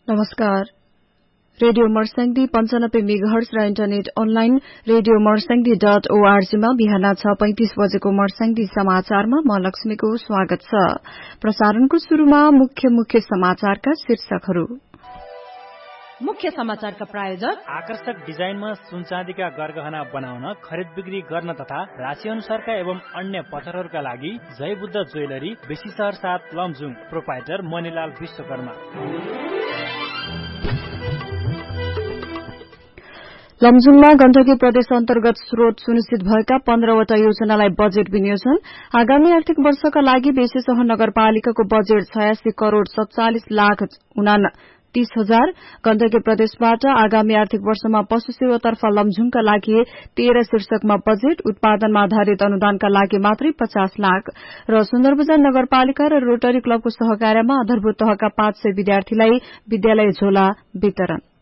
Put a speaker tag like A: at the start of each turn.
A: नमस्कार। Radio Marsyangdi 95 megahertz र internet online radio मर्स्याङ्दी.org मा बिहान 6:35 बजेको मर्स्याङ्दी समाचारमा म लक्ष्मीको स्वागत छ। प्रसारणको शुरूमा मुख्य समाचारका शीर्षकहरू।
B: मुख्य समाचारका प्रायोजक
C: आकर्षक डिजाइनमा सुनचाँदीका गरगहना बनाउन, खरिद बिक्री गर्न तथा राशि अनुसारका एवं अन्य पत्थरहरूका लागि जय बुद्ध ज्वेलरी, बेसी शहर 7 लमजुङ, प्रोपाइटर मणिलाल विश्वकर्मा।
A: लमजुङमा गण्डकी प्रदेश अन्तर्गत स्रोत सुनिश्चित भएका 15 वटा योजनालाई बजेट विनियोजन। आगामी आर्थिक वर्षका लागि बेसीसह नगरपालिकाको बजेट 86 करोड़ 47 लाख 29 हजार। गण्डकी प्रदेशबाट आगामी आर्थिक वर्षमा पशु सेवातर्फ लमजुङका लागि 13 शीर्षकमा बजेट। उत्पादनमा आधारित अनुदानका लागि मात्रै 50 लाख र सुन्दरबजार नगरपालिका र रोटरी क्लबको सहकार्यमा आधारभूत तहका 500 विद्यार्थीलाई विद्यालय झोला वितरण।